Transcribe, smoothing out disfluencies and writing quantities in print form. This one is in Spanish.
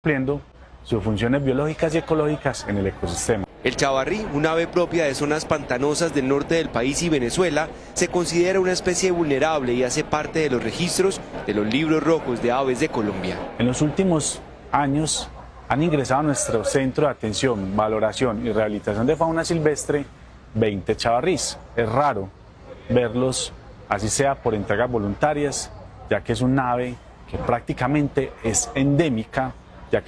cumpliendo sus funciones biológicas y ecológicas en el ecosistema. El chavarrí, un ave propia de zonas pantanosas del norte del país y Venezuela, se considera una especie vulnerable y hace parte de los registros de los libros rojos de aves de Colombia. En los últimos años han ingresado a nuestro centro de atención, valoración y rehabilitación de fauna silvestre 20 chavarrís. Es raro verlos, así sea por entregas voluntarias, ya que es un ave que prácticamente es endémica